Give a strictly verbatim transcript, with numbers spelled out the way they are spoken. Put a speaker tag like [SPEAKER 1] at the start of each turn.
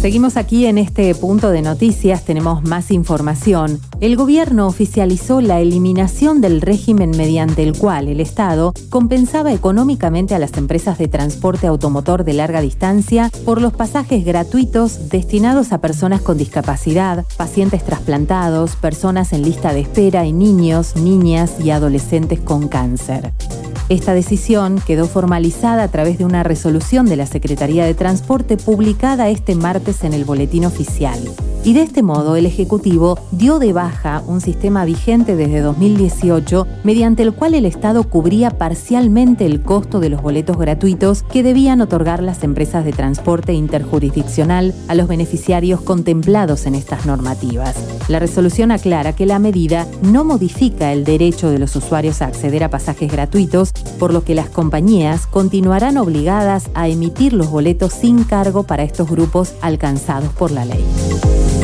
[SPEAKER 1] Seguimos aquí en este punto de noticias, tenemos más información. El gobierno oficializó la eliminación del régimen mediante el cual el Estado compensaba económicamente a las empresas de transporte automotor de larga distancia por los pasajes gratuitos destinados a personas con discapacidad, pacientes trasplantados, personas en lista de espera y niños, niñas y adolescentes con cáncer. Esta decisión quedó formalizada a través de una resolución de la Secretaría de Transporte publicada este martes en el Boletín Oficial. Y de este modo, el Ejecutivo dio de baja un sistema vigente desde dos mil dieciocho, mediante el cual el Estado cubría parcialmente el costo de los boletos gratuitos que debían otorgar las empresas de transporte interjurisdiccional a los beneficiarios contemplados en estas normativas. La resolución aclara que la medida no modifica el derecho de los usuarios a acceder a pasajes gratuitos, por lo que las compañías continuarán obligadas a emitir los boletos sin cargo para estos grupos alcanzados por la ley.